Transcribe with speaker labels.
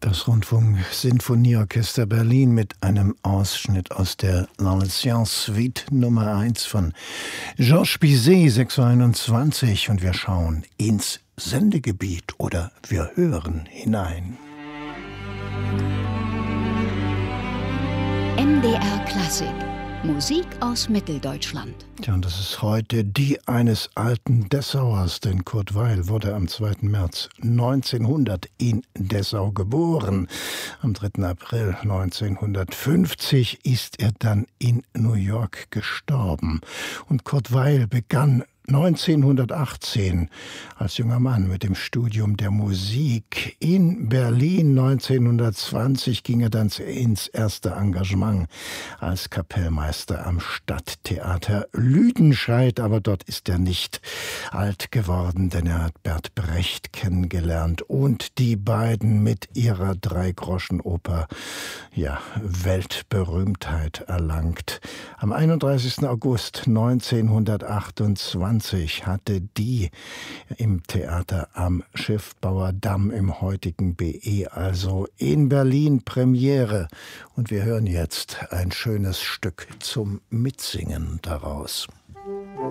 Speaker 1: Das Rundfunk-Sinfonieorchester Berlin mit einem Ausschnitt aus der L'Ancien Suite Nummer 1 von Georges Bizet, 621, und wir schauen ins Sendegebiet oder wir hören hinein.
Speaker 2: MDR Klassik. Musik aus Mitteldeutschland.
Speaker 1: Ja, und das ist heute die eines alten Dessauers, denn Kurt Weill wurde am 2. März 1900 in Dessau geboren. Am 3. April 1950 ist er dann in New York gestorben. Und Kurt Weill begann 1918 als junger Mann mit dem Studium der Musik. In Berlin 1920 ging er dann ins erste Engagement als Kapellmeister am Stadttheater Lüdenscheid. Aber dort ist er nicht alt geworden, denn er hat Bert Brecht kennengelernt und die beiden mit ihrer Dreigroschenoper Weltberühmtheit erlangt. Am 31. August 1928 hatte die im Theater am Schiffbauerdamm im heutigen BE, also in Berlin, Premiere. Und wir hören jetzt ein schönes Stück zum Mitsingen daraus.